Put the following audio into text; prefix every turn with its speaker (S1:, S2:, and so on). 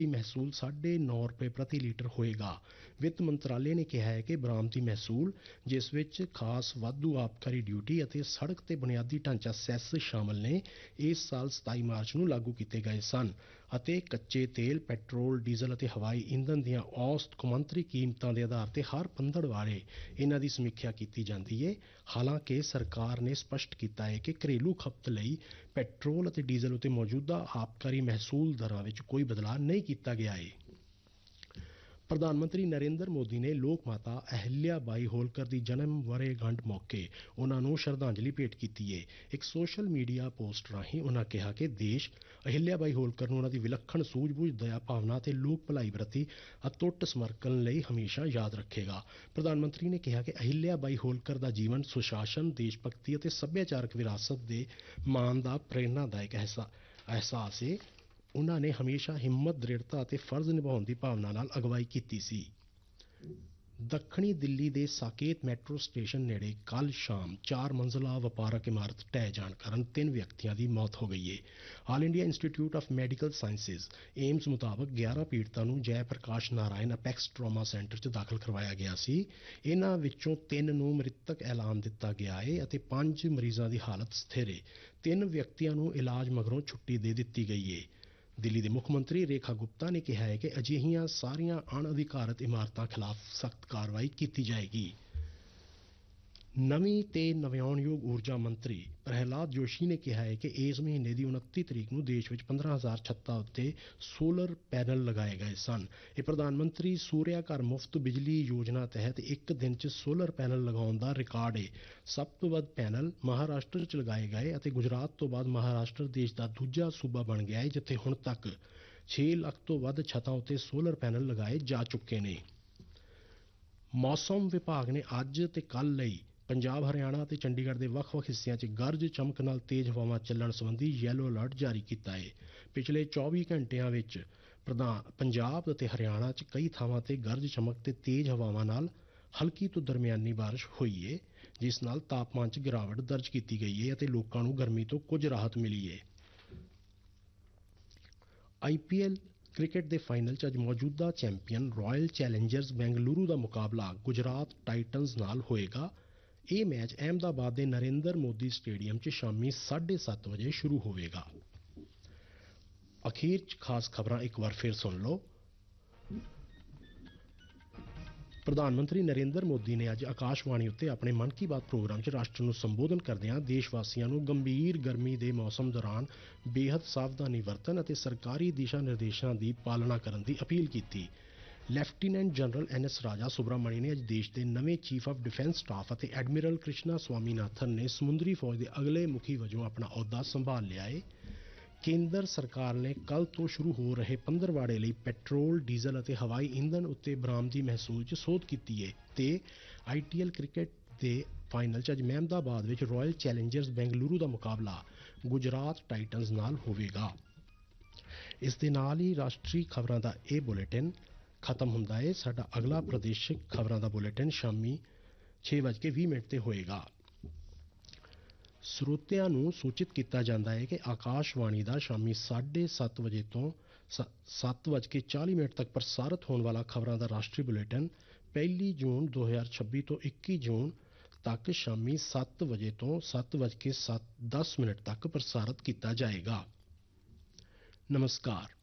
S1: महसूल ₹9.5 प्रति लीटर होएगा। ਵਿੱਤ ਮੰਤਰਾਲੇ ਨੇ ਕਿਹਾ ਹੈ ਕਿ ਬਰਾਮਦੀ ਮਹਿਸੂਲ, ਜਿਸ ਵਿੱਚ ਖਾਸ ਵਾਧੂ ਆਬਕਾਰੀ ਡਿਊਟੀ ਅਤੇ ਸੜਕ ਤੇ ਬੁਨਿਆਦੀ ਢਾਂਚਾ ਸੈਸ ਸ਼ਾਮਲ ਨੇ, ਇਸ ਸਾਲ 27 ਮਾਰਚ ਨੂੰ ਲਾਗੂ ਕੀਤੇ ਗਏ ਸਨ ਅਤੇ ਕੱਚੇ ਤੇਲ, ਪੈਟਰੋਲ, ਡੀਜ਼ਲ ਅਤੇ ਹਵਾਈ ਈਂਧਨ ਦੀਆਂ ਔਸਤ ਕੌਮਾਂਤਰੀ ਕੀਮਤਾਂ ਦੇ ਆਧਾਰ ਤੇ ਹਰ ਪੰਦੜਵਾੜੇ ਇਹਨਾਂ ਦੀ ਸਮੀਖਿਆ ਕੀਤੀ ਜਾਂਦੀ ਹੈ। ਹਾਲਾਂਕਿ ਸਰਕਾਰ ਨੇ ਸਪਸ਼ਟ ਕੀਤਾ ਹੈ ਕਿ ਘਰੇਲੂ ਖਪਤ ਲਈ ਪੈਟਰੋਲ ਅਤੇ ਡੀਜ਼ਲ ਉੱਤੇ ਮੌਜੂਦਾ ਆਬਕਾਰੀ ਮਹਿਸੂਲ ਦਰਾਂ ਵਿੱਚ ਕੋਈ ਬਦਲਾਅ ਨਹੀਂ ਕੀਤਾ ਗਿਆ ਹੈ। ਪ੍ਰਧਾਨ ਮੰਤਰੀ ਨਰਿੰਦਰ ਮੋਦੀ ਨੇ ਲੋਕ ਮਾਤਾ ਅਹਿल्या ਬਾਈ ਹੋਲਕਰ ਦੀ ਜਨਮ ਵਰ੍ਹੇਗੰਢ ਮੌਕੇ ਉਹਨਾਂ ਨੂੰ ਸ਼ਰਧਾਂਜਲੀ ਭੇਟ ਕੀਤੀ ਹੈ। ਇੱਕ ਸੋਸ਼ਲ ਮੀਡੀਆ ਪੋਸਟ ਰਾਹੀਂ ਉਹਨਾਂ ਕਿਹਾ ਕਿ ਦੇਸ਼ ਅਹਿल्या ਬਾਈ ਹੋਲਕਰ ਨੂੰ ਉਹਨਾਂ ਦੀ ਵਿਲੱਖਣ ਸੂਝ-ਬੂਝ, ਦਇਆ ਭਾਵਨਾ ਅਤੇ ਲੋਕ ਭਲਾਈ ਪ੍ਰਤੀ ਅਟੁੱਟ ਸਮਰਪਣ ਲਈ ਹਮੇਸ਼ਾ ਯਾਦ ਰੱਖੇਗਾ। ਪ੍ਰਧਾਨ ਮੰਤਰੀ ਨੇ ਕਿਹਾ ਕਿ ਅਹਿल्या ਬਾਈ ਹੋਲਕਰ ਦਾ ਜੀਵਨ ਸੁਸ਼ਾਸਨ, ਦੇਸ਼ ਭਗਤੀ ਅਤੇ ਸੱਭਿਆਚਾਰਕ ਵਿਰਾਸਤ ਦੇ ਮਾਣ ਦਾ ਪ੍ਰੇਰਨਾਦਾਇਕ ਅਹਿਸਾਸ ਹੈ। ਉਹਨਾਂ ਨੇ ਹਮੇਸ਼ਾ ਹਿੰਮਤ, ਦ੍ਰਿੜਤਾ ਅਤੇ ਫਰਜ਼ ਨਿਭਾਉਣ ਦੀ ਭਾਵਨਾ ਨਾਲ ਅਗਵਾਈ ਕੀਤੀ ਸੀ। ਦੱਖਣੀ ਦਿੱਲੀ ਦੇ ਸਾਕੇਤ ਮੈਟਰੋ ਸਟੇਸ਼ਨ ਨੇੜੇ ਕੱਲ੍ਹ ਸ਼ਾਮ 4 ਮੰਜ਼ਿਲਾ ਵਪਾਰਕ ਇਮਾਰਤ ਢਹਿ ਜਾਣ ਕਾਰਨ 3 ਵਿਅਕਤੀਆਂ ਦੀ ਮੌਤ ਹੋ ਗਈ ਹੈ। All India institute of medical sciences AIIMS ਮੁਤਾਬਕ 11 ਪੀੜਤਾਂ ਨੂੰ Jai Prakash Narayan apex trauma centre 'ਚ ਦਾਖਲ ਕਰਵਾਇਆ ਗਿਆ ਸੀ। ਇਹਨਾਂ ਵਿੱਚੋਂ 3 ਨੂੰ ਮ੍ਰਿਤਕ ਐਲਾਨ ਦਿੱਤਾ ਗਿਆ ਹੈ ਅਤੇ 5 ਮਰੀਜ਼ਾਂ ਦੀ ਹਾਲਤ ਸਥਿਰ ਹੈ। 3 ਵਿਅਕਤੀਆਂ ਨੂੰ ਇਲਾਜ ਮਗਰੋਂ ਛੁੱਟੀ ਦੇ ਦਿੱਤੀ ਗਈ ਹੈ। ਦਿੱਲੀ ਦੇ ਮੁੱਖ ਮੰਤਰੀ ਰੇਖਾ ਗੁਪਤਾ ਨੇ ਕਿਹਾ ਹੈ ਕਿ ਅਜਿਹੀਆਂ ਸਾਰੀਆਂ ਅਣਅਧਿਕਾਰਤ ਇਮਾਰਤਾਂ ਖਿਲਾਫ ਸਖਤ ਕਾਰਵਾਈ ਕੀਤੀ ਜਾਏਗੀ। ਨਵੀਂ ਤੇ ਨਵਿਆਉਣਯੋਗ ਊਰਜਾ ਮੰਤਰੀ ਪ੍ਰਹਿਲਾਦ ਜੋਸ਼ੀ ਨੇ ਕਿਹਾ ਹੈ ਕਿ ਇਸ ਮਹੀਨੇ ਦੀ 29 ਤਰੀਕ ਨੂੰ ਦੇਸ਼ ਵਿੱਚ 15,000 ਛੱਤਾਂ ਉੱਤੇ ਸੋਲਰ ਪੈਨਲ ਲਗਾਏ ਗਏ ਸਨ। ਇਹ ਪ੍ਰਧਾਨ ਮੰਤਰੀ ਸੂਰਿਆ ਘਰ ਮੁਫਤ ਬਿਜਲੀ ਯੋਜਨਾ ਤਹਿਤ ਇੱਕ ਦਿਨ 'ਚ ਸੋਲਰ ਪੈਨਲ ਲਗਾਉਣ ਦਾ ਰਿਕਾਰਡ ਹੈ। ਸਭ ਤੋਂ ਵੱਧ ਪੈਨਲ ਮਹਾਰਾਸ਼ਟਰ 'ਚ ਲਗਾਏ ਗਏ ਅਤੇ ਗੁਜਰਾਤ ਤੋਂ ਬਾਅਦ ਮਹਾਰਾਸ਼ਟਰ ਦੇਸ਼ ਦਾ ਦੂਜਾ ਸੂਬਾ ਬਣ ਗਿਆ ਹੈ, ਜਿੱਥੇ ਹੁਣ ਤੱਕ 6 ਲੱਖ ਤੋਂ ਵੱਧ ਛੱਤਾਂ ਉੱਤੇ ਸੋਲਰ ਪੈਨਲ ਲਗਾਏ ਜਾ ਚੁੱਕੇ ਨੇ। ਮੌਸਮ ਵਿਭਾਗ ਨੇ ਅੱਜ ਤੇ ਕੱਲ੍ਹ ਲਈ ਪੰਜਾਬ, ਹਰਿਆਣਾ ਅਤੇ ਚੰਡੀਗੜ੍ਹ ਦੇ ਵੱਖ-ਵੱਖ ਹਿੱਸਿਆਂ 'ਚ ਗਰਜ ਚਮਕ ਨਾਲ ਤੇਜ਼ ਹਵਾਵਾਂ ਚੱਲਣ ਸੰਬੰਧੀ ਯੈਲੋ ਅਲਰਟ ਜਾਰੀ ਕੀਤਾ ਹੈ। ਪਿਛਲੇ 24 ਘੰਟਿਆਂ ਵਿੱਚ ਪੰਜਾਬ ਅਤੇ ਹਰਿਆਣਾ 'ਚ ਕਈ ਥਾਵਾਂ ਤੇ ਗਰਜ ਚਮਕ ਤੇ ਤੇਜ਼ ਹਵਾਵਾਂ ਨਾਲ ਹਲਕੀ ਤੋਂ ਦਰਮਿਆਨੀ ਬਾਰਿਸ਼ ਹੋਈ ਹੈ, ਜਿਸ ਨਾਲ ਤਾਪਮਾਨ 'ਚ ਗਿਰਾਵਟ ਦਰਜ ਕੀਤੀ ਗਈ ਹੈ ਅਤੇ ਲੋਕਾਂ ਨੂੰ ਗਰਮੀ ਤੋਂ ਕੁਝ ਰਾਹਤ ਮਿਲੀ ਹੈ। IPL ਕ੍ਰਿਕਟ ਦੇ ਫਾਈਨਲ 'ਚ ਅੱਜ ਮੌਜੂਦਾ ਚੈਂਪੀਅਨ ਰਾਇਲ ਚੈਲੰਜਰਸ ਬੈਂਗਲੁਰੂ ਦਾ ਮੁਕਾਬਲਾ ਗੁਜਰਾਤ ਟਾਈਟਨਜ਼ ਨਾਲ ਹੋਏਗਾ। ਇਹ ਮੈਚ ਅਹਿਮਦਾਬਾਦ ਦੇ ਨਰਿੰਦਰ ਮੋਦੀ ਸਟੇਡੀਅਮ 'ਚ ਸ਼ਾਮੀ 7:30 ਵਜੇ ਸ਼ੁਰੂ ਹੋਵੇਗਾ। ਅਖੀਰ 'ਚ ਖਾਸ ਖਬਰਾਂ ਇੱਕ ਵਾਰ ਫਿਰ ਸੁਣ ਲਓ। ਪ੍ਰਧਾਨ ਮੰਤਰੀ ਨਰਿੰਦਰ ਮੋਦੀ ਨੇ ਅੱਜ ਆਕਾਸ਼ਵਾਣੀ ਉੱਤੇ ਆਪਣੇ ਮਨ ਕੀ ਬਾਤ ਪ੍ਰੋਗਰਾਮ 'ਚ ਰਾਸ਼ਟਰ ਨੂੰ ਸੰਬੋਧਨ ਕਰਦਿਆਂ ਦੇਸ਼ ਵਾਸੀਆਂ ਨੂੰ ਗੰਭੀਰ ਗਰਮੀ ਦੇ ਮੌਸਮ ਦੌਰਾਨ ਬੇਹੱਦ ਸਾਵਧਾਨੀ ਵਰਤਣ ਅਤੇ ਸਰਕਾਰੀ ਦਿਸ਼ਾ ਨਿਰਦੇਸ਼ਾਂ ਦੀ ਪਾਲਣਾ ਕਰਨ ਦੀ ਅਪੀਲ ਕੀਤੀ। ਲੈਫਟੀਨੈਂਟ ਜਨਰਲ NS ਰਾਜਾ ਸੁਬਰਾਮਣੀ ਨੇ ਅੱਜ ਦੇਸ਼ ਦੇ ਨਵੇਂ ਚੀਫ ਆਫ ਡਿਫੈਂਸ ਸਟਾਫ ਅਤੇ ਐਡਮਿਰਲ ਕ੍ਰਿਸ਼ਨਾ ਸਵਾਮੀਨਾਥਨ ਨੇ ਸਮੁੰਦਰੀ ਫੌਜ ਦੇ ਅਗਲੇ ਮੁਖੀ ਵਜੋਂ ਆਪਣਾ ਅਹੁਦਾ ਸੰਭਾਲ ਲਿਆ ਹੈ। ਕੇਂਦਰ ਸਰਕਾਰ ਨੇ ਕੱਲ੍ਹ ਤੋਂ ਸ਼ੁਰੂ ਹੋ ਰਹੇ ਪੰਦਰਵਾੜੇ ਲਈ ਪੈਟਰੋਲ, ਡੀਜ਼ਲ ਅਤੇ ਹਵਾਈ ਈਂਧਨ ਉੱਤੇ ਬਰਾਮਦੀ ਮਹਿਸੂਲ 'ਚ ਸੋਧ ਕੀਤੀ ਹੈ ਤੇ IPL ਕ੍ਰਿਕਟ ਦੇ ਫਾਈਨਲ 'ਚ ਅੱਜ ਅਹਿਮਦਾਬਾਦ ਵਿੱਚ ਰਾਇਲ ਚੈਲੰਜਰਸ ਬੈਂਗਲੁਰੂ ਦਾ ਮੁਕਾਬਲਾ ਗੁਜਰਾਤ ਟਾਈਟਨਜ਼ ਨਾਲ ਹੋਵੇਗਾ। ਇਸ ਦੇ ਨਾਲ ਹੀ ਰਾਸ਼ਟਰੀ ਖਬਰਾਂ ਦਾ ਇਹ ਬੁਲੇਟਿਨ ਖਤਮ ਹੁੰਦਾ ਹੈ। ਸਾਡਾ ਅਗਲਾ ਪ੍ਰਾਦੇਸ਼ਿਕ ਖਬਰਾਂ ਦਾ ਬੁਲੇਟਿਨ ਸ਼ਾਮੀ 6:20 ਤੇ ਹੋਏਗਾ। ਸਰੋਤਿਆਂ ਨੂੰ ਸੂਚਿਤ ਕੀਤਾ ਜਾਂਦਾ ਹੈ ਕਿ ਆਕਾਸ਼ਵਾਣੀ ਦਾ ਸ਼ਾਮੀ 7:30 ਵਜੇ ਤੋਂ 7:40 ਤੱਕ ਪ੍ਰਸਾਰਿਤ ਹੋਣ ਵਾਲਾ ਖਬਰਾਂ ਦਾ ਰਾਸ਼ਟਰੀ ਬੁਲੇਟਿਨ 1 ਜੂਨ 2026 ਤੋਂ 21 ਜੂਨ ਤੱਕ ਸ਼ਾਮੀ 7 ਵਜੇ ਤੋਂ 7:10 ਤੱਕ ਪ੍ਰਸਾਰਿਤ ਕੀਤਾ ਜਾਏਗਾ। ਨਮਸਕਾਰ।